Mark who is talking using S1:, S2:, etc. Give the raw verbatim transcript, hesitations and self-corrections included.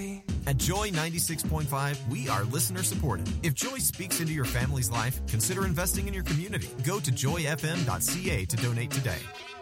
S1: happy.
S2: At Joy ninety-six point five, we are listener supported. If Joy speaks into your family's life, consider investing in your community. Go to joy f m dot c a to donate today.